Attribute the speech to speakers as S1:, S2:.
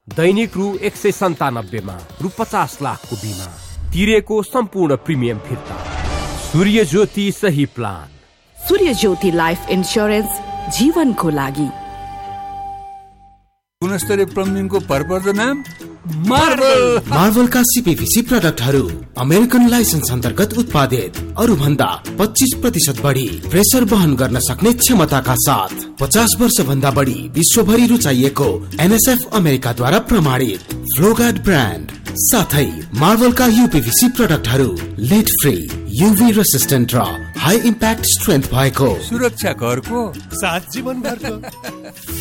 S1: दैनिक रु 197 मा रु 50 लाखको बिमा, तिरेको सम्पूर्ण प्रिमियम फिर्ता। सूर्य ज्योति सही प्लान।
S2: सूर्य ज्योति लाइफ इन्स्योरेन्स, जीवनको लागि।
S3: गुणस्तरीय प्लम्बिङको भरपर्दो नाम
S4: मार्वलका सीपीवीसी प्रोडक्टहरू अमेरिकन लाइसेन्स अन्तर्गत उत्पादित, अरू भन्दा 25% बढी प्रेसर वहन गर्न सक्ने क्षमताका साथ 50 वर्ष भन्दा बढी विश्वभरि रुचाइएको एनएसएफ अमेरिकाद्वारा प्रमाणित फ्लोगार्ड ब्रान्ड, साथै मार्वलका यूपीवीसी प्रोडक्टहरू लिड फ्री, यूवी रेसिस्टेन्ट र हाई इम्प्याक्ट स्ट्रेन्थ भएको
S3: सुरक्षा घरको
S5: साथ जीवनभरको।